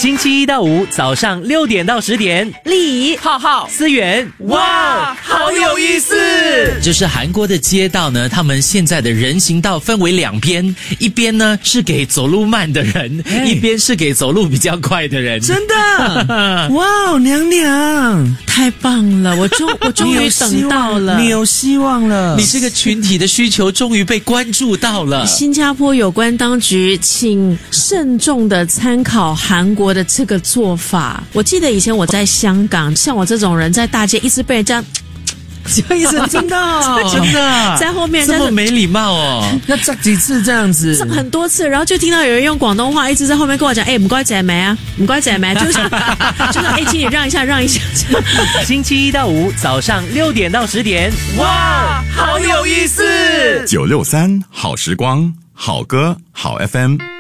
星期一到五早上6点到10点， 李浩浩思源， 哇，好有意思！ 就是韩国的街道呢，他们现在的人行道分为两边，一边呢是给走路慢的人，一边是给走路比较快的人。 真的，哇，娘娘， 太棒了，我终于等到了， 你有希望了， 你这个群体的需求终于被关注到了。 新加坡有关当局请慎重的参考韩国的这个做法。我记得以前我在香港，像我这种人在大街一直被人这样就一直真的真的在后面这么没礼貌哦， 要炸几次这样子， 很多次，然后就听到有人用广东话一直在后面跟我讲，唔該姐妹啊，唔該姐妹，就是请你让一下让一下。 星期一到五早上6点到10点， 哇，好有意思！ 963好时光，好歌好 FM。